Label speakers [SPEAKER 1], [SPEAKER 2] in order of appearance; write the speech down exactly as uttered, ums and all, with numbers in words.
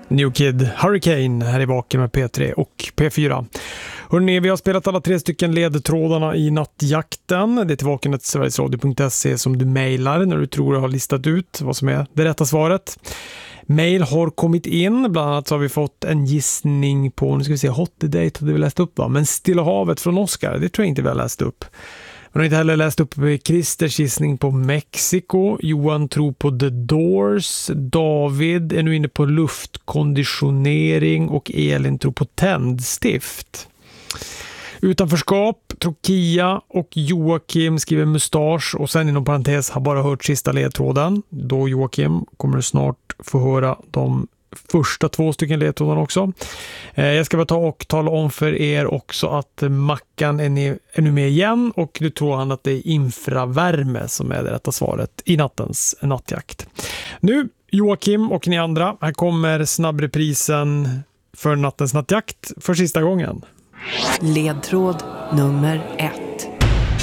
[SPEAKER 1] New Kid Hurricane här i baken med P tre och P fyra. Hörrni, vi har spelat alla tre stycken ledtrådarna i nattjakten. Det är tillvakenet sverigesradio punkt se som du mejlar när du tror du har listat ut vad som är det rätta svaret. Mail har kommit in, bland annat så har vi fått en gissning på, nu ska vi se, Hot Date hade vi läst upp va? Men Stilla havet från Oscar, det tror jag inte vi har läst upp. Vi har inte heller läst upp Christers gissning på Mexiko. Johan tror på The Doors. David är nu inne på luftkonditionering och Elin tror på tändstift. Utanförskap tror Kia och Joakim skriver mustasch och sen inom parentes har bara hört sista ledtråden. Då Joakim kommer du snart få höra de första två stycken ledtrådarna också. Eh, jag ska bara ta och tala om för er också att Mackan är, ni, är nu med igen och nu tror han att det är infravärme som är det rätta svaret i nattens nattjakt. Nu Joakim och ni andra, här kommer snabbreprisen för nattens nattjakt för sista gången.
[SPEAKER 2] Ledtråd nummer ett.